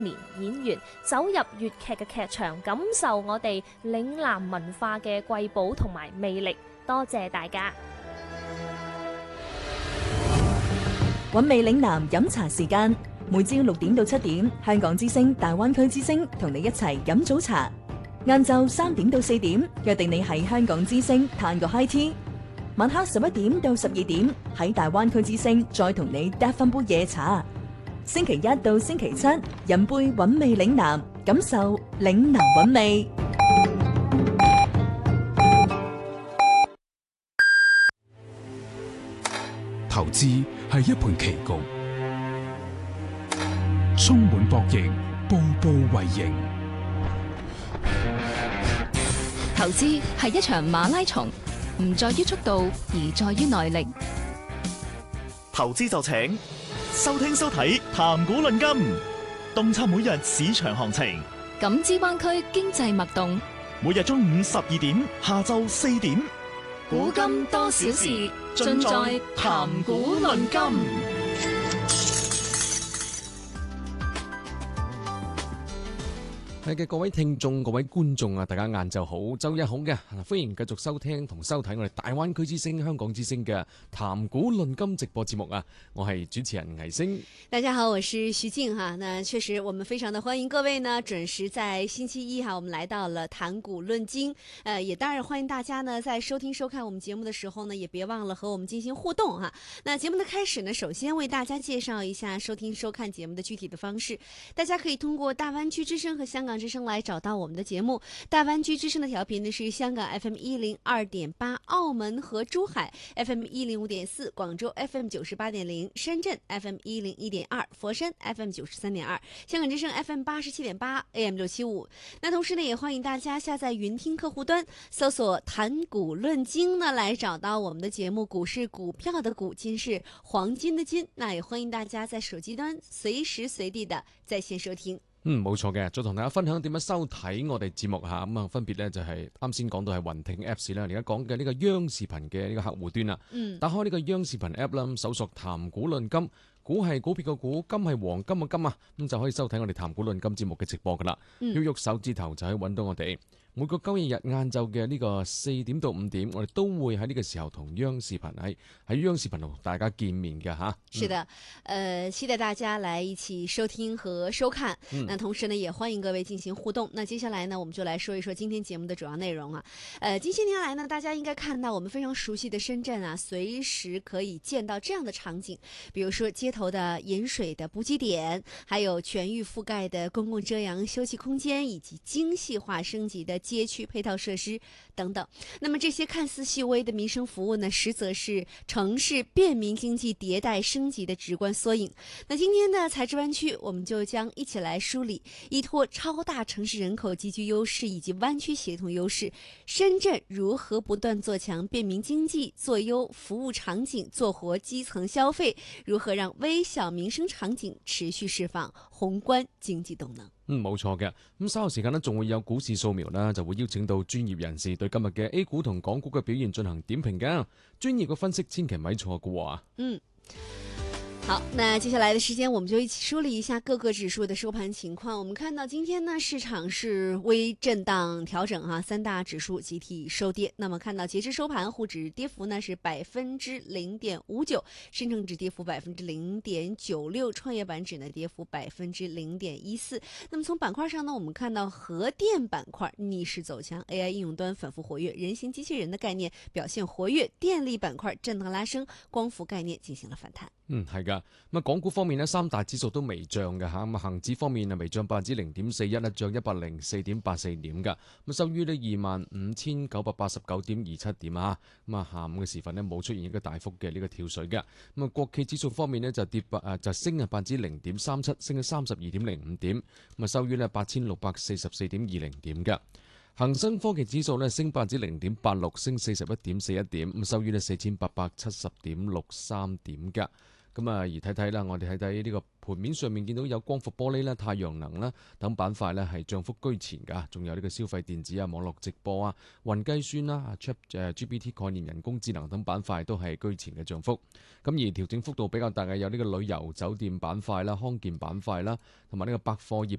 年演員走入粵劇嘅劇場，感受我哋嶺南文化嘅瑰寶同埋魅力。多謝大家！ 韻味嶺南飲茶時間，每朝6點到7點，香港之聲、大灣區之聲同你一齊飲早茶。晏晝3點到4點，約定你喺香港之聲嘆個 high tea。晚黑11點到12點，喺大灣區之聲再同你嗒翻杯夜茶。星期一到星期七，飲杯韻味嶺南，感受嶺南韻味。 投資係一盤棋局，充滿博弈，步步為營。 投資係一場馬拉松，唔在於速度，而在於耐力。 投資就請收聽收睇談股論金，洞察每日市場行情， 感知灣區經濟脈動。 每日中午12點，下晝4點， 古今多少事，盡在談股論金。 係嘅，各位聽眾、各位觀眾啊，大家晏晝好，周一好嘅，歡迎繼續收聽同收睇我哋大灣區之聲、香港之聲嘅談股論金直播節目啊！我係主持人倪星。 大家好，我是徐靜哈。那確實，我們非常的歡迎各位呢，準時在星期一哈，我們來到了談股論金。也當然歡迎大家呢，在收聽收看我們節目的時候呢，也別忘了和我們進行互動哈。那節目的開始呢，首先為大家介紹一下收聽收看節目的具體的方式。大家可以通過大灣區之聲和香港之聲來找到我們的節目。大灣區之聲的調頻呢是香港 FM 102.8，澳門和珠海 FM 105.4，廣州 FM 98.0，深圳 FM 101.2，佛山 FM 93.2，香港之聲 FM 87.8 AM 675。那同時呢，也歡迎大家下載雲聽客戶端，搜索談股論金呢，來找到我們的節目。股是股票的股，金是黃金的金。那也歡迎大家在手機端隨時隨地的在線收聽。 冇錯嘅，再同大家分享點樣收睇我哋節目吓，咁啊分別咧就係啱先講到係雲聽 Apps 啦，而家講嘅呢個央視頻嘅呢個客戶端啦，打開呢個央視頻 App 啦，搜索談股論金，股係股票嘅股，金係黃金嘅金啊，咁就可以收睇我哋談股論金節目嘅直播噶啦，喐喐手指頭就可以揾到我哋。每個交易日晏晝嘅呢個4點到5點，我哋都會喺呢個時候同央視頻喺央視頻同大家見面嘅吓。 是的，期待大家來一起收聽和收看。那同時呢，也歡迎各位進行互動。那接下來呢，我們就來說一說今天節目的主要內容啊。近些年來呢，大家應該看到我們非常熟悉的深圳啊，隨時可以見到這樣的場景，比如說街頭的飲水的補給點，還有全域覆蓋的公共遮陽休憩空間，以及精細化升級的街區配套設施等等。那麼這些看似細微的民生服務呢，實則是城市便民經濟迭代升級的直觀縮影。那今天的財智灣區，我們就將一起來梳理，依託超大城市人口極具優勢以及灣區協同優勢，深圳如何不斷做強便民經濟，做優服務場景，做活基層消費，如何讓微小民生場景持續釋放宏觀經濟動能。 冇錯嘅。咁稍後時間呢，仲會有股市掃描啦，就會邀請到專業人士對今日嘅 A 股同港股嘅表現進行點評嘅。專業嘅分析千祈咪錯過。 好，那接下來的時間我們就一起梳理一下各個指數的收盤情況。我們看到今天呢，市場是微震盪調整哈，三大指數集體收跌。那麼看到截至收盤，滬指跌幅呢是0.59%，深證指跌幅0.96%，創業板指呢跌幅0.14%。那麼從板塊上呢，我們看到核電板塊逆勢走強 ，AI 應用端反覆活躍，人形機器人的概念表現活躍，電力板塊震盪拉升，光伏概念進行了反彈。 係噶。咁啊，港股方面呢，三大指數都微漲嘅吓。咁啊，恒指方面啊，微漲0.41%啦，漲104.84點噶。咁收於呢25,989.27點啊。咁啊，下午嘅時分呢，冇出現一個大幅嘅呢個跳水嘅。咁啊，國企指數方面呢，就升啊0.37%，升咗32.05點。咁啊，收於呢8,644.20點嘅。恒生科技指數呢，升0.86%，升41.41點。咁收於呢4,870.63點嘅。 咁啊，而睇睇啦，我哋睇睇呢個盤面上面見到有光伏玻璃啦、太陽能啦等板塊呢係漲幅居前㗎，仲有呢個消費電子啊、網絡直播啊、雲計算啦、GPT 概念、人工智能等板塊都係居前嘅漲幅。咁而調整幅度比較大嘅有呢個旅遊酒店板塊啦、康健板塊啦，同埋呢個百貨業